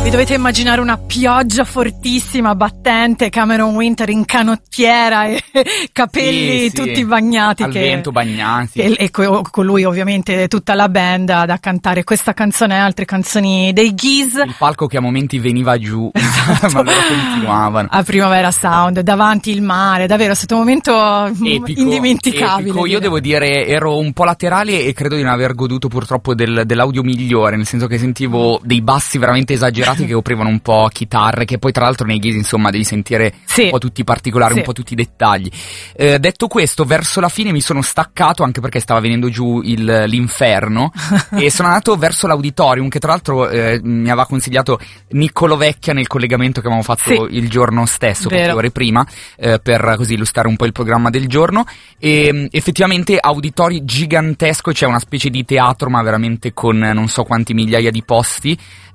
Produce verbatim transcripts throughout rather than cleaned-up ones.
Vi dovete immaginare una pioggia fortissima, battente, Cameron Winter in canottiera e capelli sì, tutti sì. bagnati. Al che, vento bagnati. E, e co- con lui ovviamente tutta la band ad cantare questa canzone e altre canzoni dei Gees. Il palco che a momenti veniva giù, Esatto. ma loro continuavano. A Primavera Sound, davanti il mare, davvero è stato un momento Epico, indimenticabile. epico. Io devo dire, ero un po' laterale e credo di non aver goduto purtroppo del, dell'audio migliore, nel senso che sentivo dei bassi veramente esagerati che coprivano un po' chitarre, che poi tra l'altro nei Gees insomma devi sentire sì. un po' tutti i particolari, sì. un po' tutti i dettagli. Eh, detto questo, verso la fine mi sono staccato anche perché stava venendo giù il, l'inferno e sono andato verso l'auditorium, che tra l'altro eh, mi aveva consigliato Niccolo Vecchia nel collegamento che avevamo fatto sì. il giorno stesso, poche ore prima, eh, per così illustrare un po' il programma del giorno. E effettivamente auditori gigantesco, c'è una specie di teatro ma veramente con non so quanti migliaia di posti.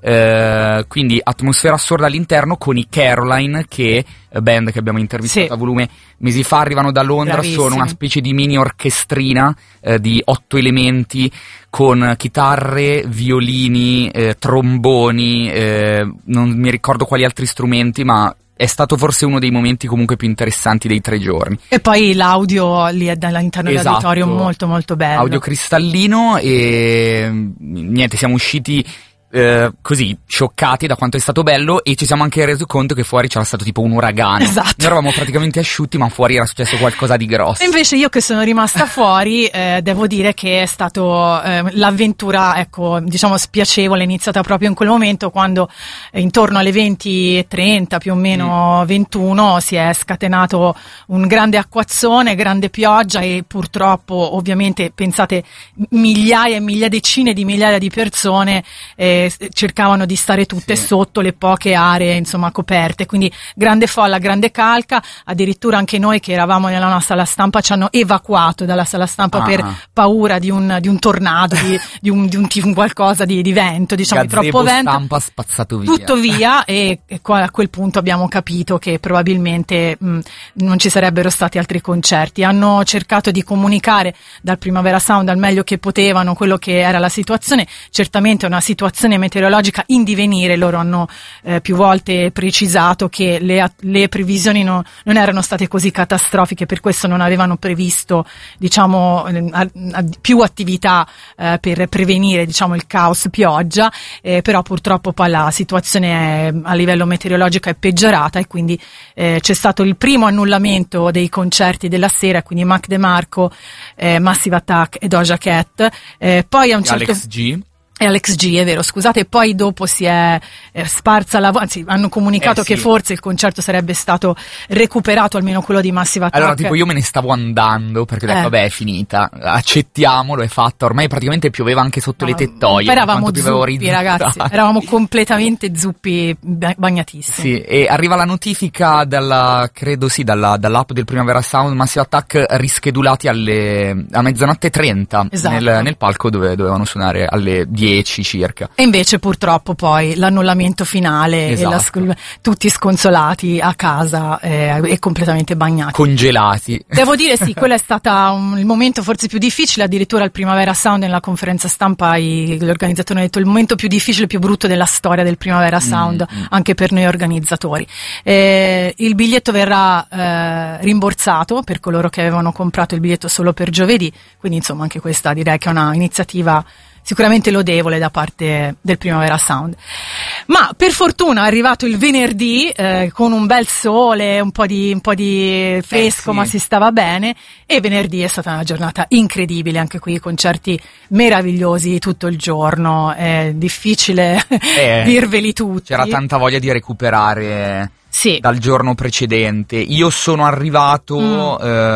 Uh, quindi atmosfera assurda all'interno, con i Caroline, che band che abbiamo intervistato sì. a volume mesi fa, arrivano da Londra. Bravissimi. Sono una specie di mini orchestrina uh, di otto elementi con chitarre, violini, uh, tromboni, uh, non mi ricordo quali altri strumenti, ma è stato forse uno dei momenti comunque più interessanti dei tre giorni. E poi l'audio lì all'interno esatto. dell'auditorio molto molto bello. Audio cristallino e niente, siamo usciti Eh, così scioccati da quanto è stato bello, e ci siamo anche resi conto che fuori c'era stato tipo un uragano. Esatto. Noi eravamo praticamente asciutti, ma fuori era successo qualcosa di grosso. E invece io che sono rimasta fuori eh, devo dire che è stato eh, l'avventura, ecco, diciamo spiacevole, è iniziata proprio in quel momento, quando eh, intorno alle venti e trenta più o meno mm. ventuno si è scatenato un grande acquazzone, grande pioggia, e purtroppo ovviamente pensate migliaia e migliaia, decine di migliaia di persone eh, cercavano di stare tutte sì. sotto le poche aree insomma coperte, quindi grande folla, grande calca. Addirittura anche noi che eravamo nella nostra sala stampa ci hanno evacuato dalla sala stampa ah. per paura di un, di un tornado, di, di, un, di, un, di un qualcosa di, di vento, diciamo, di troppo vento, stampa spazzato via, tutto via. e, e a quel punto abbiamo capito che probabilmente mh, non ci sarebbero stati altri concerti. Hanno cercato di comunicare dal Primavera Sound al meglio che potevano quello che era la situazione. Certamente una situazione meteorologica in divenire, loro hanno eh, più volte precisato che le, le previsioni no, non erano state così catastrofiche, per questo non avevano previsto diciamo a, a, più attività eh, per prevenire diciamo il caos pioggia, eh, però purtroppo poi la situazione è, a livello meteorologico è peggiorata, e quindi eh, c'è stato il primo annullamento dei concerti della sera, quindi Mac DeMarco, eh, Massive Attack e Doja Cat, eh, poi a un certo Alex G E Alex G, è vero, scusate, e poi dopo si è eh, sparsa la voce, anzi hanno comunicato eh, sì. che forse il concerto sarebbe stato recuperato, almeno quello di Massive Attack. Allora tipo io me ne stavo andando perché ho detto eh. vabbè è finita, accettiamolo, è fatta, ormai praticamente pioveva anche sotto no, le tettoie. Eravamo zuppi ragazzi, eravamo completamente zuppi, bagnatissimi. Sì, e arriva la notifica dalla, credo sì, dalla, dall'app del Primavera Sound, Massive Attack rischedulati alle, a mezzanotte e trenta esatto. nel, nel palco dove dovevano suonare alle dieci circa. E invece purtroppo poi l'annullamento finale esatto. e la, tutti sconsolati a casa eh, e completamente bagnati, congelati. Devo dire sì, quello è stato un, il momento forse più difficile. Addirittura al Primavera Sound, nella conferenza stampa, i, gli organizzatori hanno detto il momento più difficile, più brutto della storia del Primavera Sound, mm, mm. anche per noi organizzatori. Eh, il biglietto verrà eh, rimborsato per coloro che avevano comprato il biglietto solo per giovedì, quindi insomma anche questa direi che è una iniziativa sicuramente lodevole da parte del Primavera Sound. Ma per fortuna è arrivato il venerdì eh, con un bel sole, un po' di, un po' di fresco, eh sì. ma si stava bene, e venerdì è stata una giornata incredibile, anche qui concerti meravigliosi tutto il giorno, è difficile eh, dirveli tutti. C'era tanta voglia di recuperare sì. dal giorno precedente. Io sono arrivato mm. eh,